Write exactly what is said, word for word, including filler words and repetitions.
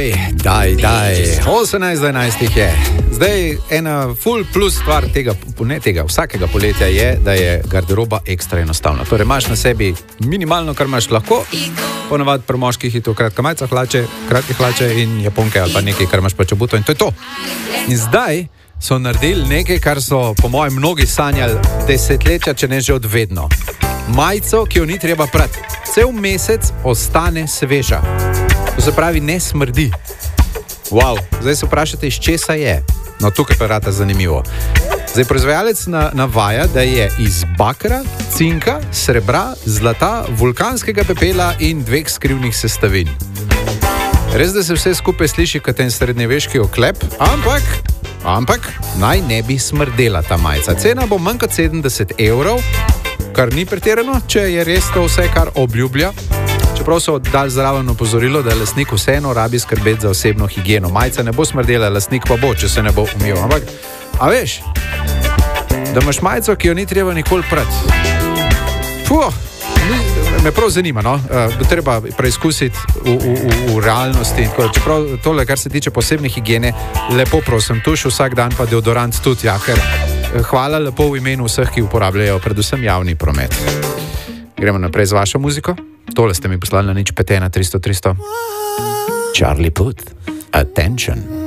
Daj, daj, daj. osemnajst do enajstih je. Zdaj ena full plus stvar tega, ne tega, vsakega poletja je, da je garderoba ekstra enostavna. Torej imaš na sebi minimalno, kar imaš lahko, ponavadi pri moških je to kratka majica, hlače, kratke hlače in japonke ali pa nekaj, kar imaš pač obuto in to je to. In zdaj so naredili nekaj, kar so po mojem mnogi sanjali desetletja, če ne že od vedno. Majico, ki jo ni treba prati. Cel mesec ostane sveža. To se pravi, ne smrdi. Wow, zdaj se vprašate, iz česa je. No, tukaj pa rata zanimivo. Zdaj, proizvajalec na, navaja, da je iz bakra, cinka, srebra, zlata, vulkanskega pepela in dveh skrivnih sestavin. Res, da se vse skupaj sliši kot en srednjeveški oklep, ampak, ampak naj ne bi smrdela ta majica. Cena bo manj kot sedemdeset evrov, kar ni pretirano, če je res to vse, kar obljublja. Čeprav so dali zraven opozorilo, da lastnik vseeno rabi skrbeti za osebno higieno. Majica ne bo smrdela, lastnik pa bo, če se ne bo umil. Ampak, a veš, da imaš majico, ki jo ni treba nikoli prati. Fuh, me prav zanima, no? Bo treba preizkusiti v, v, v, v realnosti. Čeprav tole, kar se tiče posebne higiene, lepo prosim, tuš vsak dan pa deodorant tudi, ja, ker hvala lepo v imenu vseh, ki uporabljajo predvsem javni promet. Gremo naprej z vašo muziko. Tole ste mi poslali na nič pet ena tristo tristo. Charlie Puth, Attention.